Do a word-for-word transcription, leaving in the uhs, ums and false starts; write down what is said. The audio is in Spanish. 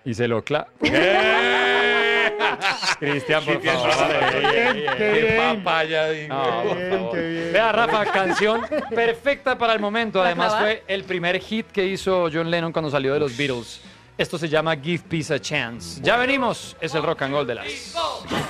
Y se lo cla... Cristian, por Qué favor. bien, qué bien. papaya. digo. No, por bien, favor. qué bien. Vea, Rafa, canción perfecta para el momento. ¿Para Además, clavar? fue el primer hit que hizo John Lennon cuando salió de los Beatles. Esto se llama Give Peace a Chance. Ya venimos. Es el rock and roll de las...